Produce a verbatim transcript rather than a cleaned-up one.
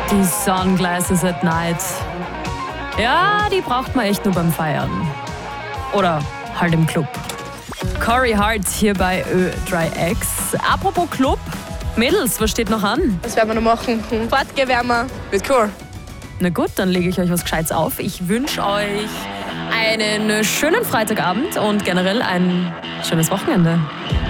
Die Sunglasses at Night. Ja, die braucht man echt nur beim Feiern. Oder halt im Club. Corey Hart hier bei Ö drei X. Apropos Club, Mädels, was steht noch an? Was werden wir noch machen? Fortgehen werden wir. Wird cool. Na gut, dann lege ich euch was Gescheites auf. Ich wünsche euch einen schönen Freitagabend und generell ein schönes Wochenende.